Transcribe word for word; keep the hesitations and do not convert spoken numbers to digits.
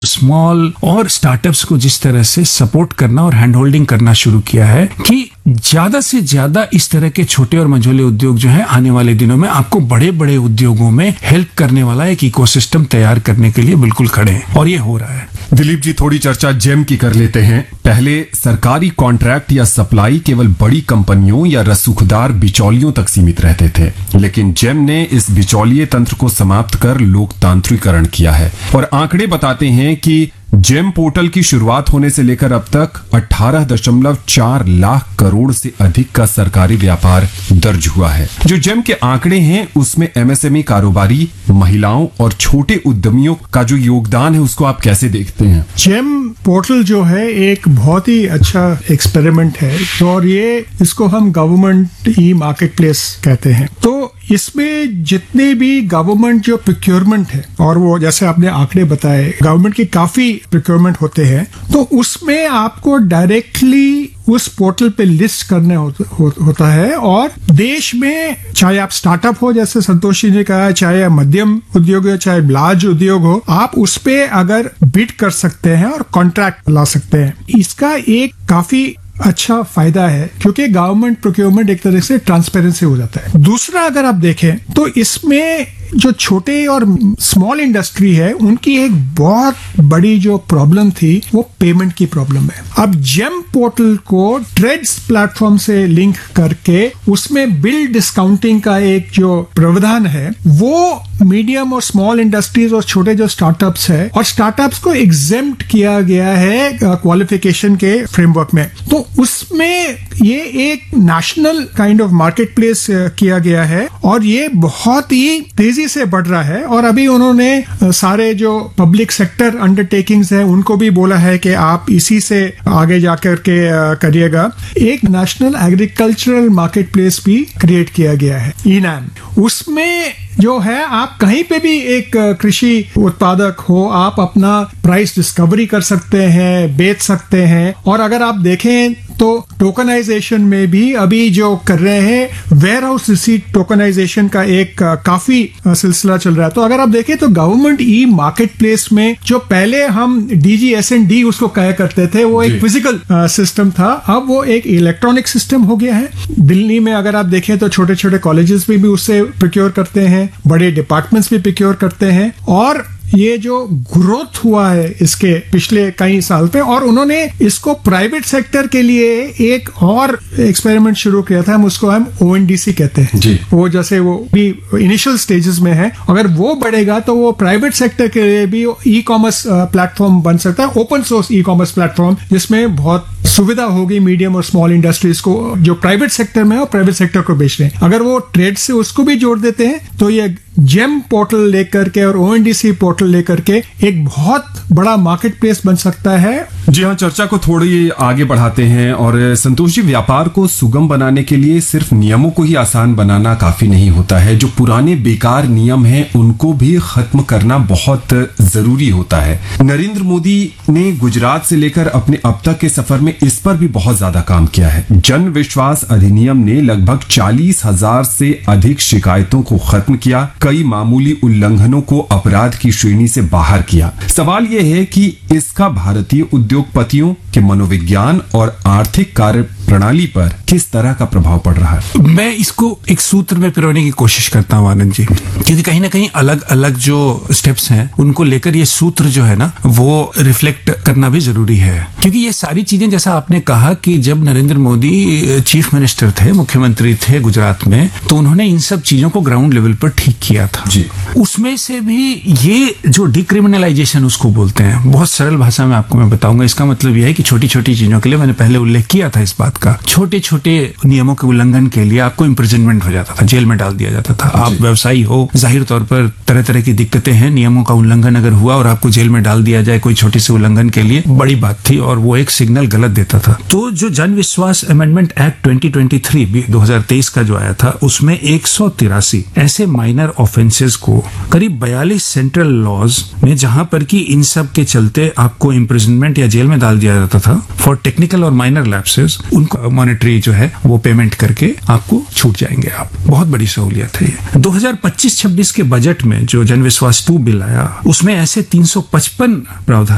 Small और startups को जिस तरह से सपोर्ट करना और हैंड होल्डिंग करना शुरू किया है कि ज्यादा से ज्यादा इस तरह के छोटे और मझोले उद्योग जो है आने वाले दिनों में आपको बड़े बड़े उद्योगों में हेल्प करने वाला एक इकोसिस्टम तैयार करने के लिए बिल्कुल खड़े हैं और ये हो रहा है। दिलीप जी, थोड़ी चर्चा जेम की कर लेते हैं। पहले सरकारी कॉन्ट्रैक्ट या सप्लाई केवल बड़ी कंपनियों या रसूखदार बिचौलियों तक सीमित रहते थे, लेकिन जेम ने इस बिचौलिए तंत्र को समाप्त कर लोकतांत्रिकरण किया है और आंकड़े बताते हैं कि जेम पोर्टल की शुरुआत होने से लेकर अब तक अठारह दशमलव चार लाख करोड़ से अधिक का सरकारी व्यापार दर्ज हुआ है। जो जेम के आंकड़े हैं उसमें एमएसएमई कारोबारी, महिलाओं और छोटे उद्यमियों का जो योगदान है उसको आप कैसे देखते हैं? जेम पोर्टल जो है एक बहुत ही अच्छा एक्सपेरिमेंट है और ये इसको हम गवर्नमेंट ई मार्केट प्लेस कहते हैं। तो इसमें जितने भी गवर्नमेंट जो प्रोक्योरमेंट है और वो जैसे आपने आंकड़े बताए गवर्नमेंट की काफी प्रोक्योरमेंट होते हैं, तो उसमें आपको डायरेक्टली उस पोर्टल पे लिस्ट करने हो, हो, होता है और देश में चाहे आप स्टार्टअप हो जैसे संतोष जी ने कहा, चाहे मध्यम उद्योग हो, चाहे लार्ज उद्योग हो, आप उस पे अगर बिड कर सकते हैं और कॉन्ट्रैक्ट ला सकते हैं। इसका एक काफी अच्छा फायदा है क्योंकि गवर्नमेंट प्रोक्योरमेंट एक तरह से ट्रांसपेरेंसी हो जाता है। दूसरा अगर आप देखें तो इसमें जो छोटे और स्मॉल इंडस्ट्री है उनकी एक बहुत बड़ी जो प्रॉब्लम थी वो पेमेंट की प्रॉब्लम है। अब जेम पोर्टल को ट्रेड्स प्लेटफॉर्म से लिंक करके उसमें बिल डिस्काउंटिंग का एक जो प्रावधान है वो मीडियम और स्मॉल इंडस्ट्रीज और छोटे जो स्टार्टअप्स है और स्टार्टअप्स को एग्जेम्प्ट किया गया है क्वालिफिकेशन के फ्रेमवर्क में। तो उसमें ये एक national kind of market place किया गया है और ये बहुत ही तेजी से बढ़ रहा है। और अभी उन्होंने सारे जो पब्लिक सेक्टर अंडरटेकिंग्स हैं उनको भी बोला है कि आप इसी से आगे जाकर के करिएगा। एक नेशनल एग्रीकल्चरल मार्केट प्लेस भी क्रिएट किया गया है, ई नैम। उसमें जो है आप कहीं पे भी एक कृषि उत्पादक हो, आप अपना प्राइस डिस्कवरी कर सकते हैं, बेच सकते हैं। और अगर आप देखें तो टोकनाइजेशन में भी अभी जो कर रहे हैं वेयर हाउस रिसीट टोकनाइजेशन का एक काफी सिलसिला चल रहा है। तो अगर आप देखें तो गवर्नमेंट ई मार्केट प्लेस में जो पहले हम डीजी एस एंड डी उसको कहा करते थे वो एक फिजिकल सिस्टम था, अब वो एक इलेक्ट्रॉनिक सिस्टम हो गया है। दिल्ली में अगर आप देखें तो छोटे छोटे कॉलेजेस भी, भी उससे प्रोक्योर करते हैं, बड़े डिपार्टमेंट्स भी प्रोक्योर करते हैं। और ये जो ग्रोथ हुआ है इसके पिछले कई साल पे और उन्होंने इसको प्राइवेट सेक्टर के लिए एक और एक्सपेरिमेंट शुरू किया था, हम उसको हम ओ एन डी सी कहते हैं जी। वो जैसे वो भी इनिशियल स्टेजेस में है, अगर वो बढ़ेगा तो वो प्राइवेट सेक्टर के लिए भी ई कॉमर्स प्लेटफॉर्म बन सकता है, open source e commerce platform, जिसमें बहुत सुविधा होगी मीडियम और स्मॉल इंडस्ट्रीज को जो प्राइवेट सेक्टर में है और प्राइवेट सेक्टर को बेच रहे हैं। अगर वो ट्रेड से उसको भी जोड़ देते हैं तो ये जेम पोर्टल लेकर के और O N D C portal लेकर के एक बहुत बड़ा मार्केट प्लेस बन सकता है। जी हाँ, चर्चा को थोड़ी आगे बढ़ाते हैं। और संतोष जी, व्यापार को सुगम बनाने के लिए सिर्फ नियमों को ही आसान बनाना काफी नहीं होता है, जो पुराने बेकार नियम हैं उनको भी खत्म करना बहुत जरूरी होता है। नरेंद्र मोदी ने गुजरात से लेकर अपने अब तक के सफर में इस पर भी बहुत ज्यादा काम किया है। जन विश्वास अधिनियम ने लगभग चालीस हजार से अधिक शिकायतों को खत्म किया, कई मामूली उल्लंघनों को अपराध की श्रेणी से बाहर किया। सवाल यह है कि इसका भारतीय उद्योगपतियों के मनोविज्ञान और आर्थिक कार्य प्रणाली पर किस तरह का प्रभाव पड़ रहा है? मैं इसको एक सूत्र में पिरोने की कोशिश करता हूं आनंद जी, क्योंकि कहीं ना कहीं अलग अलग जो स्टेप्स हैं उनको लेकर ये सूत्र जो है ना वो रिफ्लेक्ट करना भी जरूरी है। क्योंकि ये सारी चीजें जैसा आपने कहा कि जब नरेंद्र मोदी चीफ मिनिस्टर थे, मुख्यमंत्री थे गुजरात में, तो उन्होंने इन सब चीजों को ग्राउंड लेवल पर ठीक किया था जी। उसमें से भी ये जो डिक्रिमिनलाइजेशन उसको बोलते हैं, बहुत सरल भाषा में आपको मैं बताऊंगा। इसका मतलब यह है कि छोटी छोटी चीजों के लिए, मैंने पहले उल्लेख किया था इस बात का, छोटे छोटे नियमों के उल्लंघन के लिए आपको इम्प्रिजनमेंट हो जाता था, जेल में डाल दिया जाता था। आप व्यवसायी हो, जाहिर तौर पर तरह तरह की दिक्कतें हैं, नियमों का उल्लंघन अगर हुआ और आपको जेल में डाल दिया जाए कोई छोटे से उल्लंघन के लिए, बड़ी बात थी और वो एक सिग्नल गलत देता था। तो जो जन विश्वास amendment act twenty twenty three दो हजार तेईस का जो आया था उसमें एक सौ तिरासी ऐसे माइनर ऑफेंसेस को करीब बयालीस सेंट्रल लॉज में, जहां पर कि इन सब के चलते आपको इम्प्रिजनमेंट या जेल में डाल दिया जाता था फॉर टेक्निकल और माइनर लैप्सेस, उनको मॉनेटरी जो है वो पेमेंट करके आपको छूट जाएंगे आप। बहुत बड़ी सहूलियत है ये। दो हजार पच्चीस छब्बीस के बजट में जो जन विश्वास टू बिल आया उसमें ऐसे तीन सौ पचपन प्रावधान